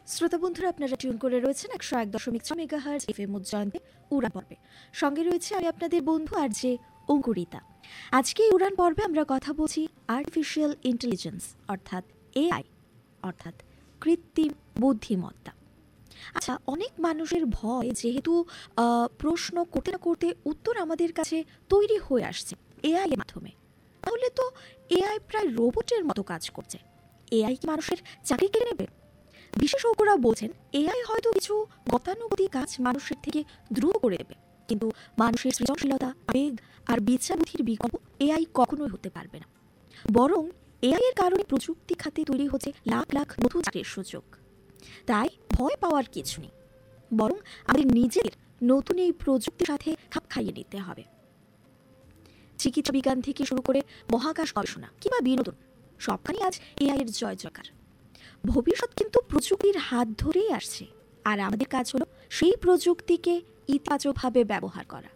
শ্রোতা বন্ধুরা, আপনারা টিউন করে রয়েছেন 101.6 মেগাহার্জ এফএম উজ্জয়ন্তে উড়ান পর্বে। সঙ্গে রয়েছে আমি আপনাদের বন্ধু আরজে অঙ্কুরিতা। আজকে এই উড়ান পর্বে আমরা কথা বলছি আর্টিফিশিয়াল ইন্টেলিজেন্স অর্থাৎ এআই, অর্থাৎ কৃত্রিম বুদ্ধিমত্তা। আচ্ছা, অনেক মানুষের ভয়, যেহেতু প্রশ্ন করতে না করতে উত্তর আমাদের কাছে তৈরি হয়ে আসছে এআই এর মাধ্যমে, তাহলে তো এআই প্রায় রোবটের মতো কাজ করছে। এআই কি মানুষের চাকরি কেড়ে নেবে? বিশেষজ্ঞরা বলছেন এআই হয়তো কিছু গতানুগতিক কাজ মানুষের থেকে দ্রুত করে দেবে, কিন্তু মানুষের সৃজনশীলতা, আবেগ আর বিচার বুদ্ধির বিকল্প এআই কখনোই হতে পারবে না। বরং এআই এর কারণে প্রযুক্তি খাতে তৈরি হচ্ছে লাখ লাখ নতুন চাকরির সুযোগ। তাই ভয় পাওয়ার কিছু নেই, বরং আমাদের নিজের নতুন এই প্রযুক্তির সাথে খাপ খাইয়ে নিতে হবে। চিকিৎসা বিজ্ঞান থেকে শুরু করে মহাকাশ গবেষণা কিংবা বিনোদন, সবখানে আজ এআই এর জয় জয়কার। ভবিষ্যৎ কিন্তু প্রযুক্তির হাত ধরেই আসছে, আর আমাদের কাজ হলো সেই প্রযুক্তিকে ইতিবাচকভাবে ব্যবহার করা।